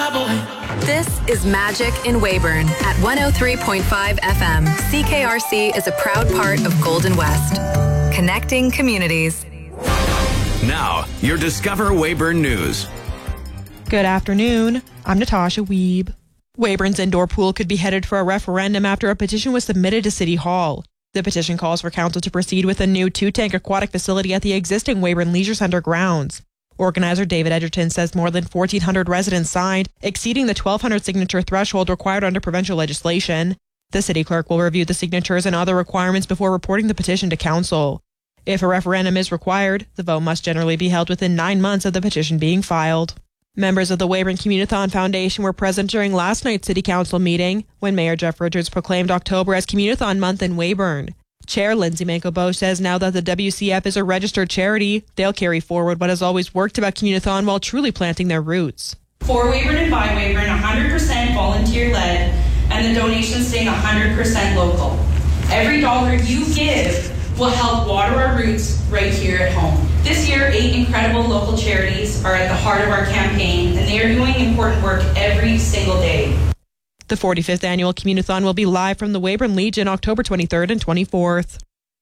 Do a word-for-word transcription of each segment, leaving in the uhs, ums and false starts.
boy. This is Magic in Weyburn at one oh three point five F M. C K R C is a proud part of Golden West. Connecting communities. Now, your Discover Weyburn News. Good afternoon. I'm Natasha Wiebe. Weyburn's indoor pool could be headed for a referendum after a petition was submitted to City Hall. The petition calls for council to proceed with a new two-tank aquatic facility at the existing Weyburn Leisure Centre grounds. Organizer David Edgerton says more than fourteen hundred residents signed, exceeding the twelve hundred signature threshold required under provincial legislation. The city clerk will review the signatures and other requirements before reporting the petition to council. If a referendum is required, the vote must generally be held within nine months of the petition being filed. Members of the Weyburn Communithon Foundation were present during last night's City Council meeting when Mayor Jeff Richards proclaimed October as Communithon Month in Weyburn. Chair Lindsay Manco-Bosch says now that the W C F is a registered charity, they'll carry forward what has always worked about Communithon while truly planting their roots. For Weyburn and by Weyburn, one hundred percent volunteer-led, and the donations staying one hundred percent local. Every dollar you give will help water our roots right here at home. This year, eight incredible local charities are at the heart of our campaign, and they are doing important work every single day. The forty-fifth annual Communithon will be live from the Weyburn Legion October twenty-third and twenty-fourth.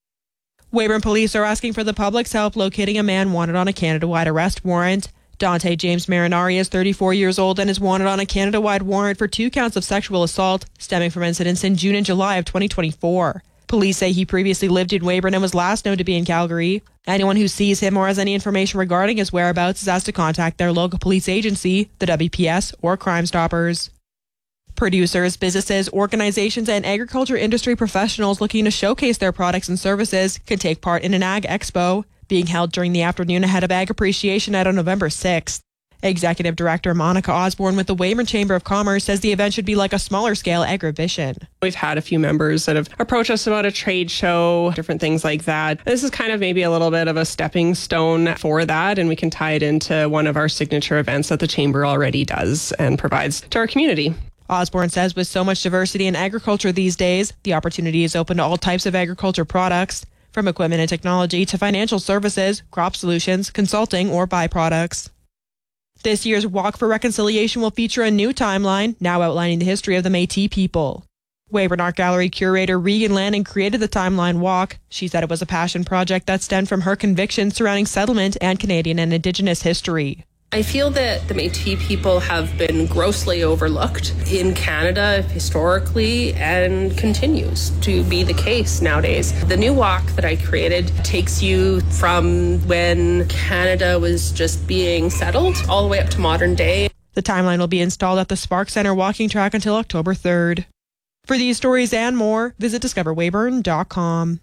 Weyburn police are asking for the public's help locating a man wanted on a Canada-wide arrest warrant. Dante James Marinari is thirty-four years old and is wanted on a Canada-wide warrant for two counts of sexual assault stemming from incidents in June and July of twenty twenty-four. Police say he previously lived in Weyburn and was last known to be in Calgary. Anyone who sees him or has any information regarding his whereabouts is asked to contact their local police agency, the W P S, or Crime Stoppers. Producers, businesses, organizations, and agriculture industry professionals looking to showcase their products and services can take part in an Ag Expo, being held during the afternoon ahead of Ag Appreciation Night on November sixth. Executive Director Monica Osborne with the Weyburn Chamber of Commerce says the event should be like a smaller-scale agribition. We've had a few members that have approached us about a trade show, different things like that. This is kind of maybe a little bit of a stepping stone for that, and we can tie it into one of our signature events that the Chamber already does and provides to our community. Osborne says with so much diversity in agriculture these days, the opportunity is open to all types of agriculture products, from equipment and technology to financial services, crop solutions, consulting, or byproducts. This year's Walk for Reconciliation will feature a new timeline, now outlining the history of the Métis people. Weyburn Art Gallery curator Regan Lanning created the Timeline Walk. She said it was a passion project that stemmed from her convictions surrounding settlement and Canadian and Indigenous history. I feel that the Métis people have been grossly overlooked in Canada historically and continues to be the case nowadays. The new walk that I created takes you from when Canada was just being settled all the way up to modern day. The timeline will be installed at the Spark Centre walking track until October third. For these stories and more, visit discover weyburn dot com.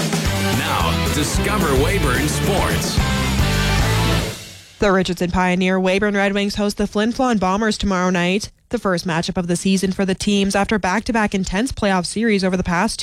Now, Discover Weyburn Sports. The Richardson Pioneer Weyburn Red Wings host the Flin Flon Bombers tomorrow night, the first matchup of the season for the teams after back-to-back intense playoff series over the past two